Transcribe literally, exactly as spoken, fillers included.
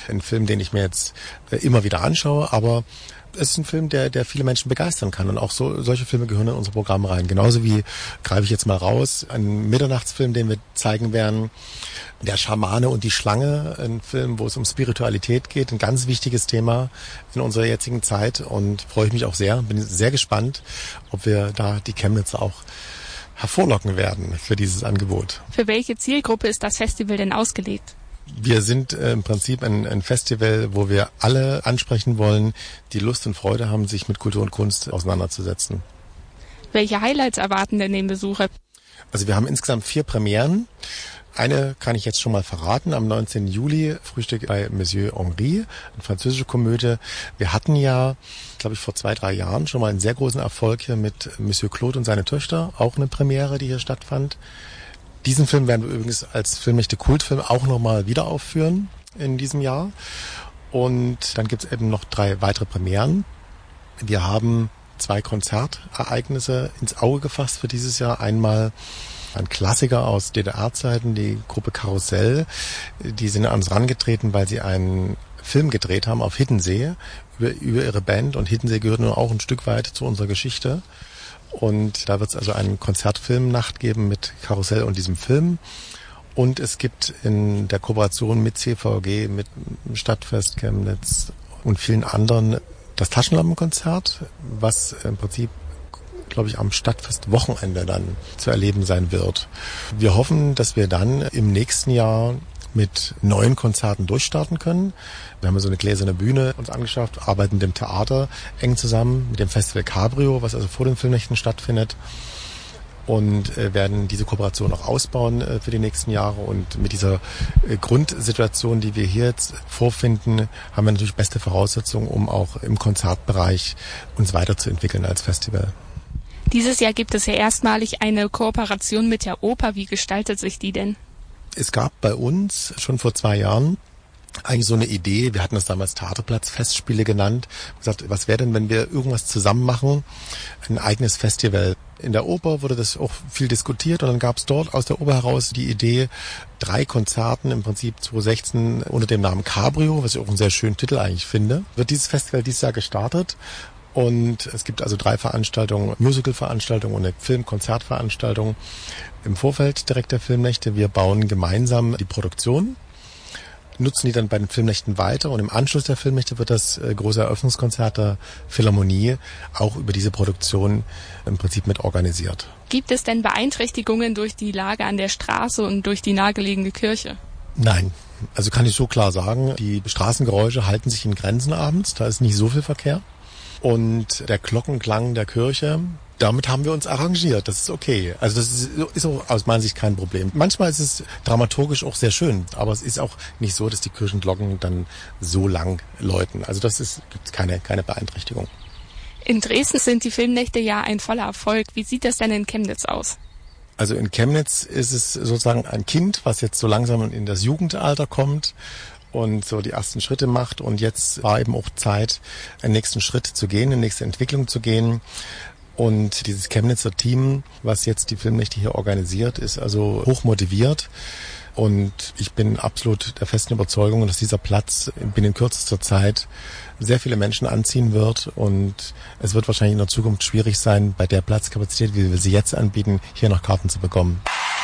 ein Film, den ich mir jetzt immer wieder anschaue, aber es ist ein Film, der, der viele Menschen begeistern kann. Und auch so, solche Filme gehören in unser Programm rein. Genauso wie, greife ich jetzt mal raus, ein Mitternachtsfilm, den wir zeigen werden, Der Schamane und die Schlange, ein Film, wo es um Spiritualität geht, ein ganz wichtiges Thema in unserer jetzigen Zeit. Und freue ich mich auch sehr, bin sehr gespannt, ob wir da die Chemnitzer auch hervorlocken werden für dieses Angebot. Für welche Zielgruppe ist das Festival denn ausgelegt? Wir sind äh, im Prinzip ein, ein Festival, wo wir alle ansprechen wollen, die Lust und Freude haben, sich mit Kultur und Kunst auseinanderzusetzen. Welche Highlights erwarten denn den Besucher? Also wir haben insgesamt vier Premieren. Eine kann ich jetzt schon mal verraten. Am neunzehnten Juli Frühstück bei Monsieur Henri, eine französische Komödie. Wir hatten ja, glaube ich, vor zwei, drei Jahren schon mal einen sehr großen Erfolg hier mit Monsieur Claude und seine Töchter. Auch eine Premiere, die hier stattfand. Diesen Film werden wir übrigens als Filmnächte Kultfilm auch nochmal wieder aufführen in diesem Jahr. Und dann gibt es eben noch drei weitere Premieren. Wir haben zwei Konzertereignisse ins Auge gefasst für dieses Jahr. Einmal ein Klassiker aus D D R-Zeiten, die Gruppe Karussell. Die sind an uns herangetreten, weil sie einen Film gedreht haben auf Hiddensee über, über ihre Band. Und Hiddensee gehört nun auch ein Stück weit zu unserer Geschichte. Und da wird es also eine Konzertfilmnacht geben mit Karussell und diesem Film. Und es gibt in der Kooperation mit C V G, mit Stadtfest Chemnitz und vielen anderen das Taschenlampenkonzert, was im Prinzip, glaube ich, am Stadtfest-Wochenende dann zu erleben sein wird. Wir hoffen, dass wir dann im nächsten Jahr mit neuen Konzerten durchstarten können. Wir haben so eine gläserne Bühne uns angeschafft, arbeiten mit dem Theater eng zusammen, mit dem Festival Cabrio, was also vor den Filmnächten stattfindet, und äh, werden diese Kooperation auch ausbauen äh, für die nächsten Jahre. Und mit dieser äh, Grundsituation, die wir hier jetzt vorfinden, haben wir natürlich beste Voraussetzungen, um auch im Konzertbereich uns weiterzuentwickeln als Festival. Dieses Jahr gibt es ja erstmalig eine Kooperation mit der Oper. Wie gestaltet sich die denn? Es gab bei uns schon vor zwei Jahren eigentlich so eine Idee, wir hatten das damals Theaterplatz-Festspiele genannt, gesagt, was wäre denn, wenn wir irgendwas zusammen machen, ein eigenes Festival. In der Oper wurde das auch viel diskutiert und dann gab es dort aus der Oper heraus die Idee, drei Konzerten im Prinzip zwanzig sechzehn unter dem Namen Cabrio, was ich auch einen sehr schönen Titel eigentlich finde, wird dieses Festival dieses Jahr gestartet. Und es gibt also drei Veranstaltungen, Musical-Veranstaltungen und eine Film-Konzertveranstaltung im Vorfeld direkt der Filmnächte. Wir bauen gemeinsam die Produktion, nutzen die dann bei den Filmnächten weiter und im Anschluss der Filmnächte wird das große Eröffnungskonzert der Philharmonie auch über diese Produktion im Prinzip mit organisiert. Gibt es denn Beeinträchtigungen durch die Lage an der Straße und durch die nahegelegene Kirche? Nein, also kann ich so klar sagen, die Straßengeräusche halten sich in Grenzen abends, da ist nicht so viel Verkehr. Und der Glockenklang der Kirche, damit haben wir uns arrangiert. Das ist okay. Also das ist, ist auch aus meiner Sicht kein Problem. Manchmal ist es dramaturgisch auch sehr schön, aber es ist auch nicht so, dass die Kirchenglocken dann so lang läuten. Also das ist, gibt keine, keine Beeinträchtigung. In Dresden sind die Filmnächte ja ein voller Erfolg. Wie sieht das denn in Chemnitz aus? Also in Chemnitz ist es sozusagen ein Kind, was jetzt so langsam in das Jugendalter kommt und so die ersten Schritte macht. Und jetzt war eben auch Zeit, einen nächsten Schritt zu gehen, eine nächste Entwicklung zu gehen. Und dieses Chemnitzer Team, was jetzt die Filmnächte hier organisiert, ist also hoch motiviert. Und ich bin absolut der festen Überzeugung, dass dieser Platz binnen kürzester Zeit sehr viele Menschen anziehen wird. Und es wird wahrscheinlich in der Zukunft schwierig sein, bei der Platzkapazität, wie wir sie jetzt anbieten, hier noch Karten zu bekommen.